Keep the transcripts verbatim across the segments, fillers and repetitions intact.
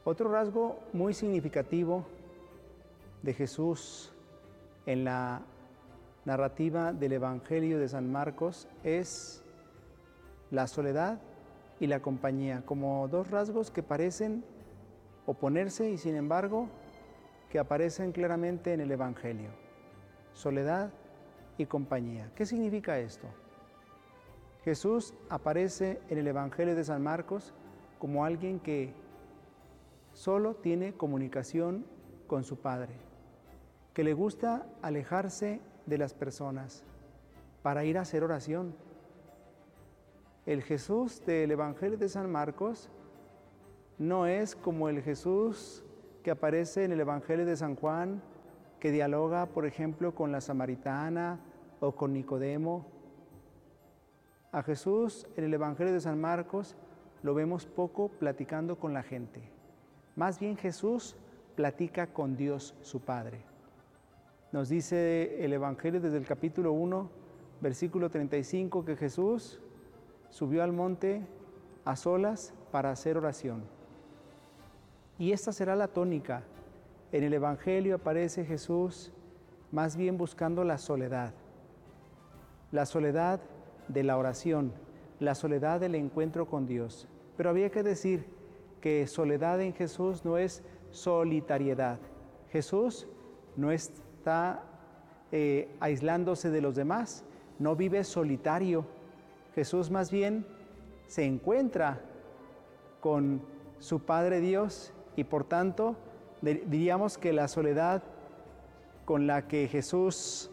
Otro rasgo muy significativo de Jesús en la narrativa del Evangelio de San Marcos es la soledad y la compañía, como dos rasgos que parecen oponerse y sin embargo que aparecen claramente en el Evangelio. Soledad y compañía. ¿Qué significa esto? Jesús aparece en el Evangelio de San Marcos como alguien que solo tiene comunicación con su Padre, que le gusta alejarse de las personas para ir a hacer oración. El Jesús del Evangelio de San Marcos no es como el Jesús que aparece en el Evangelio de San Juan, que dialoga, por ejemplo, con la samaritana o con Nicodemo. A Jesús en el Evangelio de San Marcos lo vemos poco platicando con la gente. Más bien Jesús platica con Dios, su Padre. Nos dice el Evangelio desde el capítulo uno, versículo treinta y cinco, que Jesús subió al monte a solas para hacer oración. Y esta será la tónica. En el Evangelio aparece Jesús más bien buscando la soledad. La soledad de la oración, la soledad del encuentro con Dios. Pero había que decir que soledad en Jesús no es solitariedad. Jesús no está eh, aislándose de los demás, no vive solitario. Jesús más bien se encuentra con su Padre Dios y por tanto diríamos que la soledad con la que Jesús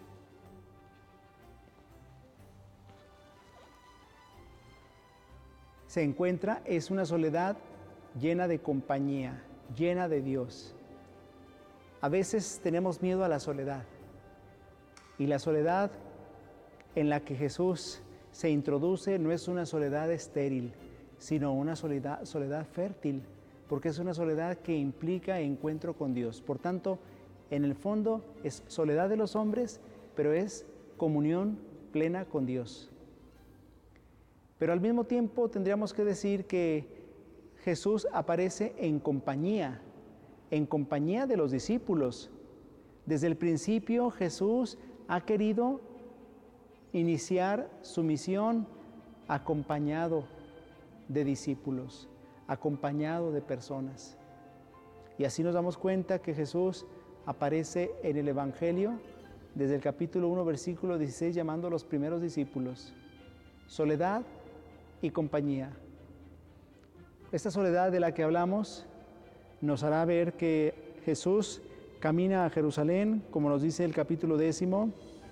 se encuentra es una soledad llena de compañía, llena de Dios. A veces tenemos miedo a la soledad y la soledad en la que Jesús se introduce no es una soledad estéril, sino una soledad, soledad fértil, porque es una soledad que implica encuentro con Dios. Por tanto, en el fondo es soledad de los hombres, pero es comunión plena con Dios. Pero al mismo tiempo tendríamos que decir que Jesús aparece en compañía, en compañía de los discípulos. Desde el principio Jesús ha querido iniciar su misión acompañado de discípulos, acompañado de personas. Y así nos damos cuenta que Jesús aparece en el Evangelio desde el capítulo uno, versículo dieciséis, llamando a los primeros discípulos. Soledad y compañía. Esta soledad de la que hablamos nos hará ver que Jesús camina a Jerusalén, como nos dice el capítulo décimo,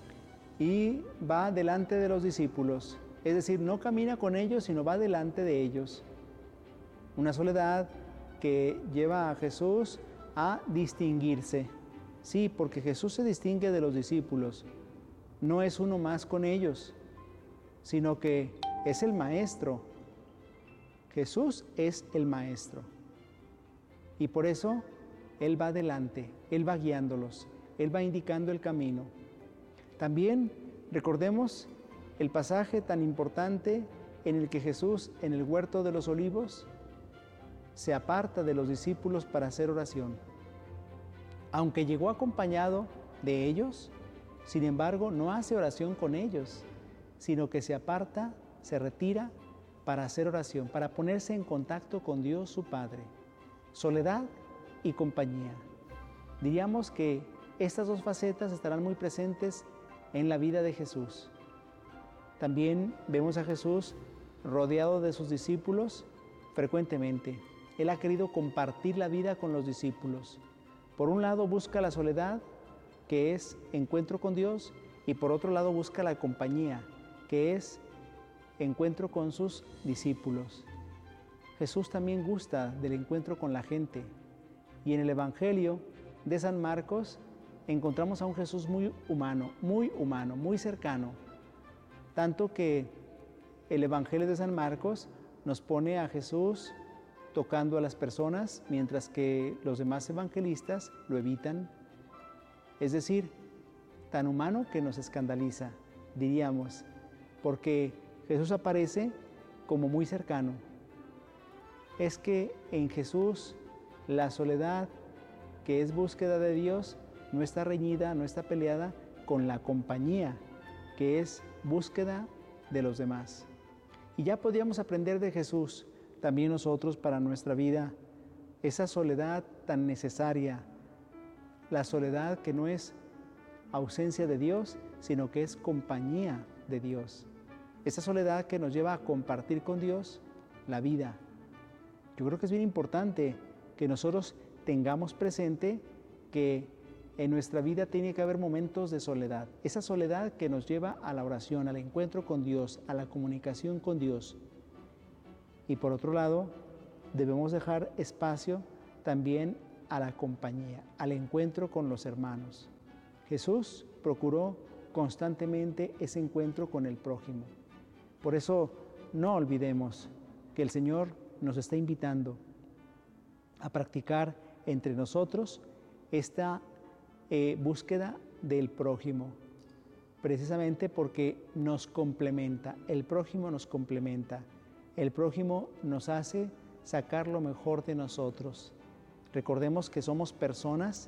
y va delante de los discípulos. Es decir, no camina con ellos, sino va delante de ellos. Una soledad que lleva a Jesús a distinguirse. Sí, porque Jesús se distingue de los discípulos. No es uno más con ellos, sino que es el Maestro. Jesús es el Maestro. Y por eso Él va delante, Él va guiándolos, Él va indicando el camino. También recordemos el pasaje tan importante en el que Jesús, en el huerto de los olivos, se aparta de los discípulos para hacer oración. Aunque llegó acompañado de ellos, sin embargo, no hace oración con ellos, sino que se aparta, se retira para hacer oración, para ponerse en contacto con Dios su Padre. Soledad y compañía. Diríamos que estas dos facetas estarán muy presentes en la vida de Jesús. También vemos a Jesús rodeado de sus discípulos frecuentemente. Él ha querido compartir la vida con los discípulos. Por un lado busca la soledad, que es encuentro con Dios, y por otro lado busca la compañía, que es encuentro con sus discípulos. Jesús también gusta del encuentro con la gente. Y en el Evangelio de San Marcos encontramos a un Jesús muy humano, muy humano, muy cercano. Tanto que el Evangelio de San Marcos nos pone a Jesús tocando a las personas, mientras que los demás evangelistas lo evitan. Es decir, tan humano que nos escandaliza, diríamos, porque Jesús aparece como muy cercano. Es que en Jesús La soledad, que es búsqueda de Dios, no está reñida, no está peleada con la compañía, que es búsqueda de los demás. Y ya podríamos aprender de Jesús, también nosotros para nuestra vida, esa soledad tan necesaria, la soledad que no es ausencia de Dios, sino que es compañía de Dios. Esa soledad que nos lleva a compartir con Dios la vida. Yo creo que es bien importante que nosotros tengamos presente que en nuestra vida tiene que haber momentos de soledad. Esa soledad que nos lleva a la oración, al encuentro con Dios, a la comunicación con Dios. Y por otro lado, debemos dejar espacio también a la compañía, al encuentro con los hermanos. Jesús procuró constantemente ese encuentro con el prójimo. Por eso no olvidemos que el Señor nos está invitando a practicar entre nosotros esta eh, búsqueda del prójimo, precisamente porque nos complementa, el prójimo nos complementa, el prójimo nos hace sacar lo mejor de nosotros. Recordemos que somos personas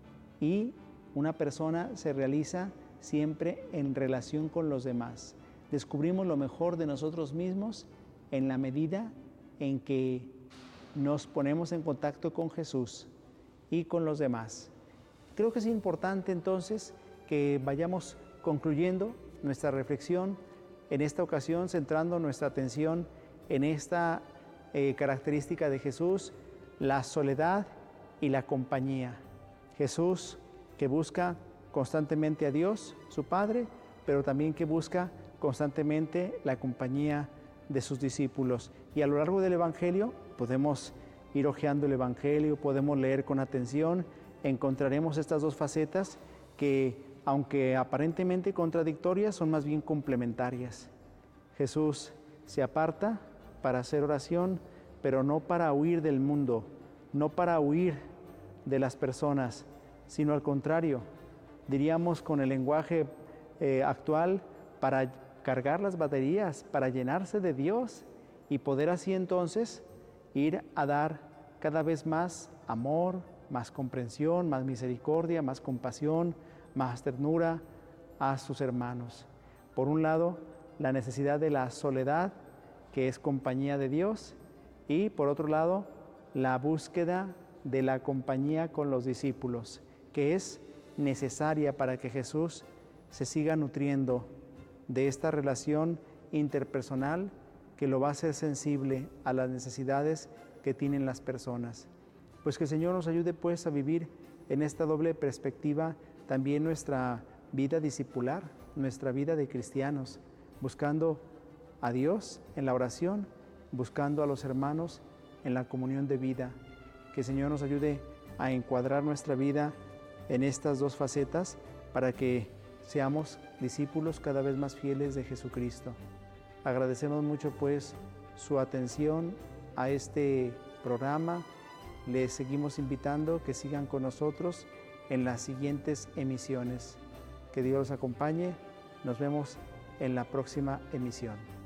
y una persona se realiza siempre en relación con los demás. Descubrimos lo mejor de nosotros mismos en la medida en que nos ponemos en contacto con Jesús y con los demás. Creo que es importante entonces que vayamos concluyendo nuestra reflexión en esta ocasión, centrando nuestra atención en esta eh, característica de Jesús, la soledad y la compañía. Jesús que busca constantemente a Dios, su Padre, pero también que busca constantemente la compañía de sus discípulos. Y a lo largo del Evangelio podemos ir hojeando el Evangelio, podemos leer con atención, encontraremos estas dos facetas que, aunque aparentemente contradictorias, son más bien complementarias. Jesús se aparta para hacer oración, pero no para huir del mundo, no para huir de las personas, sino al contrario, diríamos con el lenguaje eh, actual, para cargar las baterías, para llenarse de Dios y poder así entonces ir a dar cada vez más amor, más comprensión, más misericordia, más compasión, más ternura a sus hermanos. Por un lado, la necesidad de la soledad, que es compañía de Dios, y por otro lado, la búsqueda de la compañía con los discípulos, que es necesaria para que Jesús se siga nutriendo de esta relación interpersonal que lo va a hacer sensible a las necesidades que tienen las personas. Pues que el Señor nos ayude pues a vivir en esta doble perspectiva también nuestra vida discipular, nuestra vida de cristianos, buscando a Dios en la oración, buscando a los hermanos en la comunión de vida. Que el Señor nos ayude a encuadrar nuestra vida en estas dos facetas para que seamos discípulos cada vez más fieles de Jesucristo. Agradecemos mucho pues su atención a este programa. Les seguimos invitando que sigan con nosotros en las siguientes emisiones. Que Dios los acompañe. Nos vemos en la próxima emisión.